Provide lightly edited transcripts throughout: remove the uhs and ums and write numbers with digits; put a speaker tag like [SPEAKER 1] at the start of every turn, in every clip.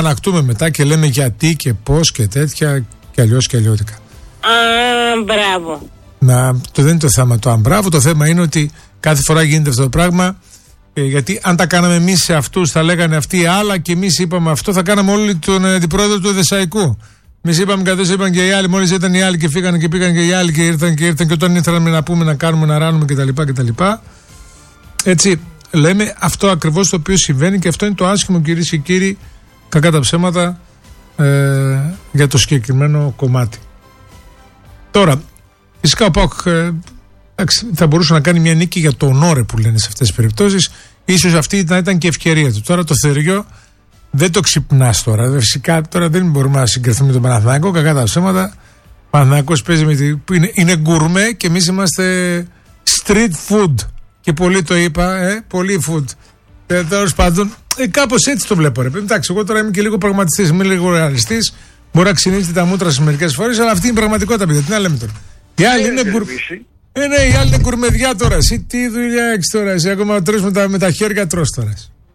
[SPEAKER 1] αγανακτούμε μετά και λέμε γιατί και πώς και τέτοια και αλλιώς και αλλιώτικα.
[SPEAKER 2] Μπράβο.
[SPEAKER 1] Δεν είναι το θέμα το μπράβο, το θέμα είναι ότι κάθε φορά γίνεται αυτό το πράγμα. Γιατί αν τα κάναμε εμείς σε αυτούς, θα λέγανε αυτοί άλλα και εμείς είπαμε αυτό, θα κάναμε όλοι τον αντιπρόεδρο του Εδεσσαϊκού. Εμείς είπαμε καθώς είπαν και οι άλλοι, μόλις ήταν οι άλλοι και φύγανε και πήγαν και οι άλλοι και ήρθαν και όταν ήρθαμε να πούμε, να κάνουμε, να ράνουμε κτλ. Έτσι λέμε αυτό ακριβώς το οποίο συμβαίνει και αυτό είναι το άσχημο, κυρίες και κύριοι, κακά τα ψέματα, για το συγκεκριμένο κομμάτι. Τώρα, φυσικά ο ΠΑΟΚ θα μπορούσε να κάνει μια νίκη για το ονόρε που λένε σε αυτές τις περιπτώσεις. Ίσως αυτή να ήταν και ευκαιρία του. Τώρα το Θεριό δεν το ξυπνάς τώρα. Φυσικά τώρα δεν μπορούμε να συγκριθούμε με τον Παναθηναϊκό. Κακά τα ψέματα. Ο Παναθηναϊκός παίζει είναι γκουρμέ και εμείς είμαστε street food. Και πολύ το είπα, πολύ food. Τέλος πάντων, κάπως έτσι το βλέπω. Εντάξει, εγώ τώρα είμαι και λίγο πραγματιστής, είμαι λίγο ρεαλιστής. Μπορεί να ξυνίζετε τα μούτρα σας μερικές φορές, αλλά αυτή είναι η πραγματικότητα, παιδιά. Τι να λέμε τώρα. Οι άλλοι είναι ναι, οι άλλοι είναι κουρμεδιά τώρα. Εσύ τι δουλειά έχεις τώρα. Εσύ ακόμα τρως με τα χέρια τρως τώρα.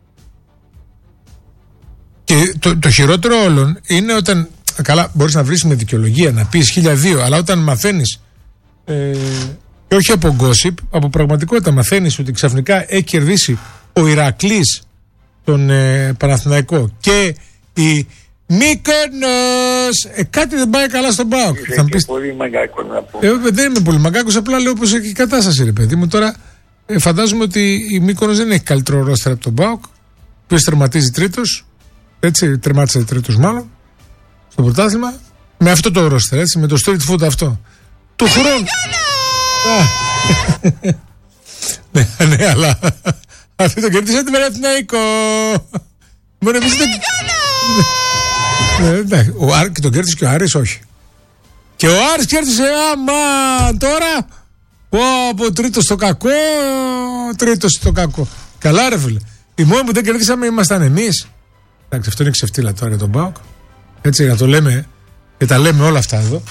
[SPEAKER 1] Και το χειρότερο όλων είναι όταν. Καλά, μπορείς να βρεις με δικαιολογία να πεις 1002, αλλά όταν μαθαίνεις. Και όχι από gossip, από πραγματικότητα μαθαίνεις ότι ξαφνικά έχει κερδίσει ο Ηρακλής τον Παναθηναϊκό και η Μύκονος. Κάτι δεν πάει καλά στον ΠΑΟΚ.
[SPEAKER 3] Θα πεις πολύ μαγκάκο να πω.
[SPEAKER 1] Δεν είμαι πολύ μαγκάκος, απλά λέω πως έχει η κατάσταση, ρε παιδί μου. Τώρα φαντάζομαι ότι η Μύκονος δεν έχει καλύτερο ρόστερ από τον ΠΑΟΚ, που τερματίζει τρίτος. Έτσι, τερμάτισε τρίτος μάλλον στο πρωτάθλημα. Με αυτό το ρόστερ, έτσι, με το street food αυτό. Του χρόνου. Ναι, αλλά αυτή το κερδίσε την Παναθηναϊκό. Μόνο εμείς δεν. Και τον κέρδισε και ο Άρης, όχι. Και ο Άρης κέρδισε, τώρα. Από τρίτος στο κακό. Καλά, ρε φίλε. Οι μόνοι που δεν κερδίσαμε ήμασταν εμείς. Εντάξει, αυτό είναι ξεφτύλα τώρα για τον ΠΑΟΚ. Έτσι, να το λέμε και τα λέμε όλα αυτά εδώ.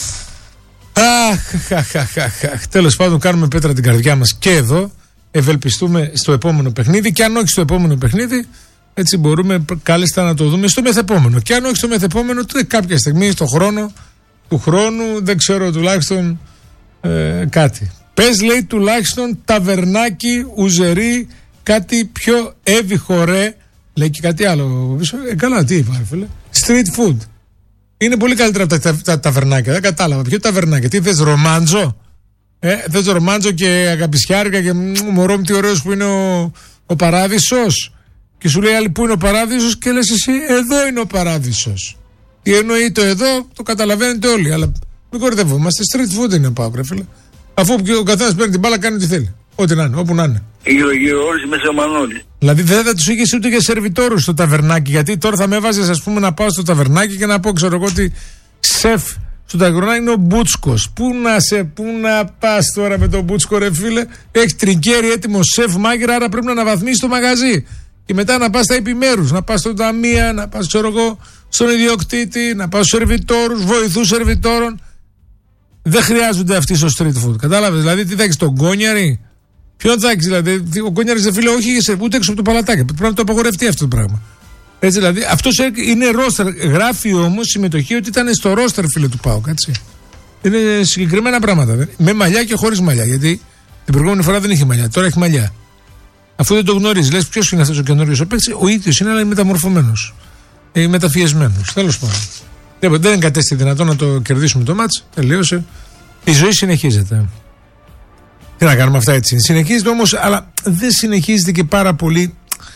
[SPEAKER 1] Τέλος πάντων, κάνουμε πέτρα την καρδιά μας και εδώ. Ευελπιστούμε στο επόμενο παιχνίδι. Και αν όχι στο επόμενο παιχνίδι, έτσι μπορούμε κάλλιστα να το δούμε στο μεθεπόμενο. Και αν όχι στο μεθεπόμενο, τότε κάποια στιγμή στο χρόνο του χρόνου, δεν ξέρω, τουλάχιστον κάτι. Πες, λέει, τουλάχιστον ταβερνάκι, ουζερί, κάτι πιο έβυχο, ρε. Λέει και κάτι άλλο. Καλά, τι είπα, φίλε. Street food. Είναι πολύ καλύτερα από τα ταβερνάκια. Δεν κατάλαβα. Ποιο ταβερνάκια, τι θες, ρομάντζο. Θες ρομάντζο και αγαπησιάρικα και μωρό μου τι ωραίος που είναι ο παράδεισος. Και σου λέει άλλη που είναι ο παράδεισος και λες εσύ εδώ είναι ο παράδεισος. Τι εννοεί το εδώ, το καταλαβαίνετε όλοι. Αλλά μην κορυδευόμαστε. Street food είναι πάω, φίλε. Αφού ο καθένας παίρνει την μπάλα, κάνει ό,τι θέλει. Ό,τι να είναι, όπου να είναι.
[SPEAKER 3] Γύρω όλοι μέσα μανόλι.
[SPEAKER 1] Δηλαδή δεν θα τους είχες ούτε για σερβιτόρους στο ταβερνάκι. Γιατί τώρα θα με έβαζες, ας πούμε, να πάω στο ταβερνάκι και να πω, ξέρω εγώ, ότι σεφ στο ταβερνάκι είναι ο Μπούτσκος. Πού να πας τώρα με τον Μπούτσκο, ρε φίλε. Έχει τρικέρι έτοιμο σεφ μάγειρα, άρα πρέπει να αναβαθμίσεις το μαγαζί. Και μετά να πας στα επιμέρους, να πας στον ταμεία, να πας, ξέρω εγώ, στον ιδιοκτήτη, να πας στους σερβιτόρους, βοηθούς σερβιτόρων. Δεν χρειάζονται αυτοί στο street food. Κατάλαβες, δηλαδή τι θα έχεις, τον κόνιαρη. Ποιον θα έχεις, δηλαδή, ο κόνιαρης δεν φίλε, όχι ούτε έξω από το παλατάκι. Πρέπει να το απαγορευτεί αυτό το πράγμα. Έτσι, δηλαδή, αυτός είναι ρόστερ. Γράφει όμως συμμετοχή ότι ήταν στο ρόστερ, φίλε του ΠΑΟΚ, έτσι. Είναι συγκεκριμένα πράγματα. Με μαλλιά και χωρίς μαλλιά. Γιατί την προηγούμενη φορά δεν είχε μαλλιά, τώρα έχει μαλλιά. Αφού δεν το γνωρίζει, λες ποιος είναι αυτός ο καινούριος ο παίκτης, ο ίδιος είναι, αλλά είναι μεταμορφωμένος. Μεταφιεσμένος. Τέλος πάντων. Δεν κατέστη δυνατόν να το κερδίσουμε το μάτς. Τελείωσε. Η ζωή συνεχίζεται. Τι να κάνουμε, αυτά έτσι. Συνεχίζεται όμως, αλλά δεν συνεχίζεται και πάρα πολύ.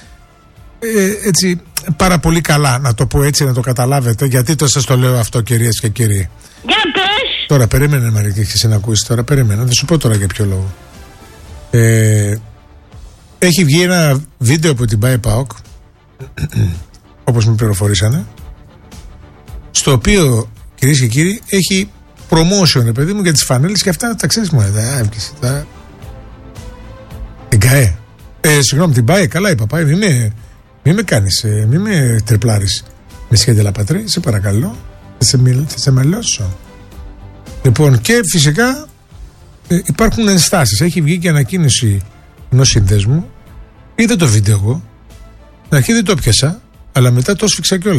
[SPEAKER 1] Έτσι, πάρα πολύ καλά, να το πω έτσι, να το καταλάβετε. Γιατί το σας το λέω αυτό, κυρίες και κύριοι.
[SPEAKER 2] Για πες!
[SPEAKER 1] Τώρα περίμενε, Μαρία, και έχεις να ακούσεις τώρα. Περίμενε, θα σου πω τώρα για ποιο λόγο. Έχει βγει ένα βίντεο από την Buy ΠΑΟΚ, όπως με πληροφορήσανε, στο οποίο, κυρίες και κύριοι, έχει promotion, παιδί μου, για τις φανέλες και αυτά, τα ξέρεις μόνο, την ΚΑΕ. Συγγνώμη, την Buy, καλά είπα, Buy, μην με κάνεις, μην με τρεπλάρεις με σχέδια λαπατρή, σε παρακαλώ, θα σε μελώσω. Λοιπόν, και φυσικά υπάρχουν ενστάσεις. Έχει βγει και ανακοίνωση ενός συνδέσμου. Είδα το βίντεο εγώ. Στην αρχή δεν το πιάσα, αλλά μετά το σφίξα κιόλας.